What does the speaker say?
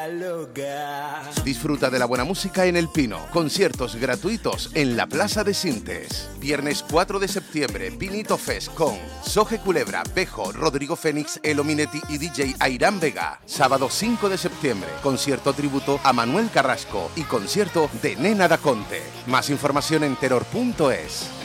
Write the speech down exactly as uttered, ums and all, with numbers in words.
Disfruta de la buena música en El Pino. Conciertos gratuitos en la Plaza de Sintes. Viernes cuatro de septiembre, Pinito Fest con Soje Culebra, Bejo, Rodrigo Fénix, Elo Minetti y D J Airán Vega. Sábado cinco de septiembre, concierto tributo a Manuel Carrasco y concierto de Nena da Conte. Más información en terror punto es.